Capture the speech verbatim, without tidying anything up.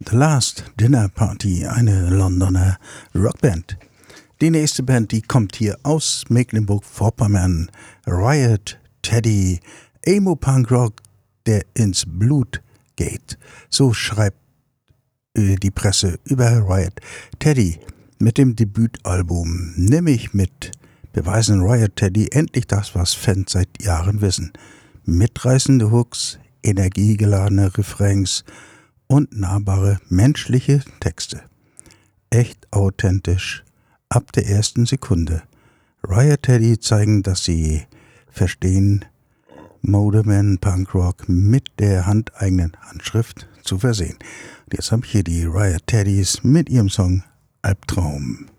The Last Dinner Party, eine Londoner Rockband. Die nächste Band, die kommt hier aus Mecklenburg-Vorpommern. Riot Teddy, Emo-Punk-Rock, der ins Blut geht. So schreibt äh, die Presse über Riot Teddy. Mit dem Debütalbum Nimm mich mit beweisen Riot Teddy endlich das, was Fans seit Jahren wissen. Mitreißende Hooks, energiegeladene Refrains und nahbare menschliche Texte. Echt authentisch, ab der ersten Sekunde. Riot Teddy zeigen, dass sie verstehen, Moderman Punkrock mit der handeigenen Handschrift zu versehen. Und jetzt habe ich hier die Riot Teddys mit ihrem Song Albtraum.